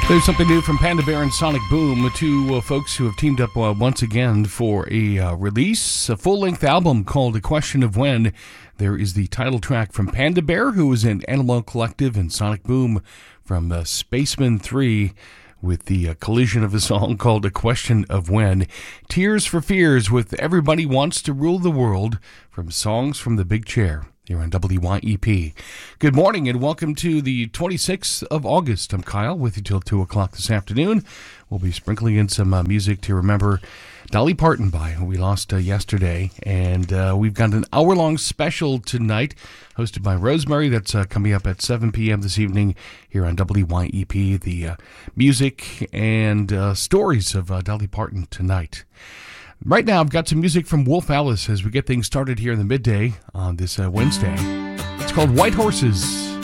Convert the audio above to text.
There's something new from Panda Bear and Sonic Boom, two folks who have teamed up once again for a release, a full-length album called A Question of When. There is the title track from Panda Bear, who is in Animal Collective, and Sonic Boom from Spaceman 3 with the collision of a song called A Question of When. Tears for Fears with Everybody Wants to Rule the World from Songs from the Big Chair. Here on WYEP. Good morning and welcome to the 26th of August. I'm Kyle with you till 2 o'clock this afternoon. We'll be sprinkling in some music to remember Dolly Parton by, who we lost yesterday. And we've got an hour-long special tonight hosted by Rosemary that's coming up at 7 p.m. this evening here on WYEP. The music and stories of Dolly Parton tonight. Right now, I've got some music from Wolf Alice as we get things started here in the midday on this Wednesday. It's called White Horses.